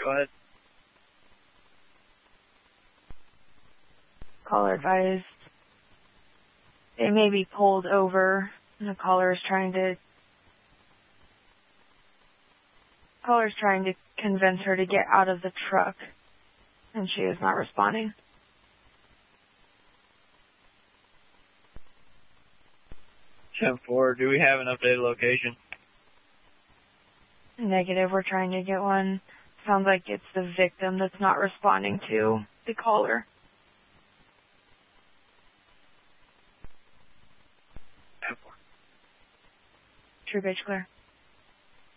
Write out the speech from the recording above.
Go ahead. Caller advised they may be pulled over. And the caller is trying to convince her to get out of the truck, and she is not responding. Ten 4, do we have an updated location? Negative, we're trying to get one. Sounds like it's the victim that's not responding to the caller. True, bitch, clear.